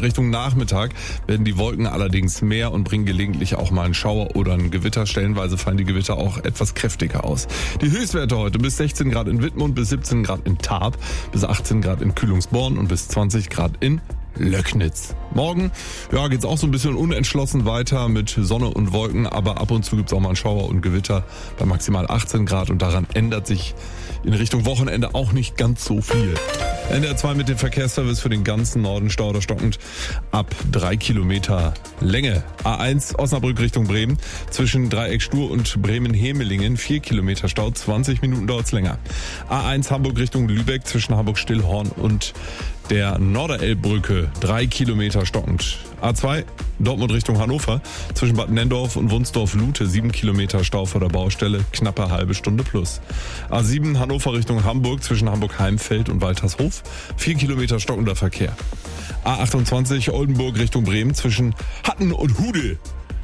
Richtung Nachmittag werden die Wolken allerdings mehr und bringen gelegentlich auch mal einen Schauer oder ein Gewitter. Stellenweise fallen die Gewitter auch etwas kräftiger aus. Die Höchstwerte heute bis 16 Grad in Wittmund, bis 17 Grad in Tarp, bis 18 Grad in Kühlungsborn und bis 20 Grad in Löcknitz. Morgen geht's auch so ein bisschen unentschlossen weiter mit Sonne und Wolken, aber ab und zu gibt's auch mal einen Schauer und Gewitter bei maximal 18 Grad und daran ändert sich in Richtung Wochenende auch nicht ganz so viel. NDR 2 mit dem Verkehrsservice für den ganzen Norden stau oder stockend ab 3 Kilometer Länge. A1 Osnabrück Richtung Bremen zwischen Dreieck Stur und Bremen-Hemelingen 4 Kilometer Stau, 20 Minuten dauert's länger. A1 Hamburg Richtung Lübeck zwischen Hamburg-Stillhorn und der Norderelbbrücke 3 Kilometer stockend. A2 Dortmund Richtung Hannover zwischen Bad Nendorf und Wunsdorf-Lute 7 Kilometer Stau vor der Baustelle, knappe halbe Stunde plus. A7 Hannover Richtung Hamburg zwischen Hamburg-Heimfeld und Waltershof 4 Kilometer stockender Verkehr. A28 Oldenburg Richtung Bremen zwischen Hatten und Hudel.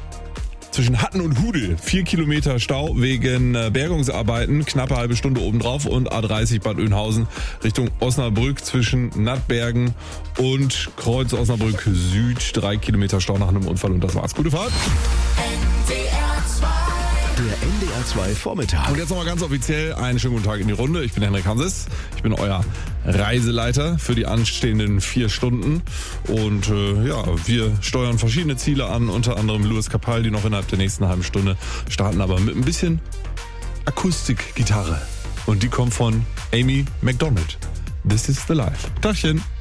4 Kilometer Stau wegen Bergungsarbeiten, knappe halbe Stunde obendrauf, und A30 Bad Oeynhausen Richtung Osnabrück zwischen Nattbergen und Kreuz Osnabrück Süd 3 Kilometer Stau nach einem Unfall, und das war's. Gute Fahrt! Der NDR 2 Vormittag. Und jetzt nochmal ganz offiziell einen schönen guten Tag in die Runde. Ich bin Henrik Hanses. Ich bin euer Reiseleiter für die anstehenden 4 Stunden. Und wir steuern verschiedene Ziele an, unter anderem Louis Capaldi noch innerhalb der nächsten halben Stunde. Starten aber mit ein bisschen Akustikgitarre. Und die kommt von Amy McDonald. This is the Life. Tagchen.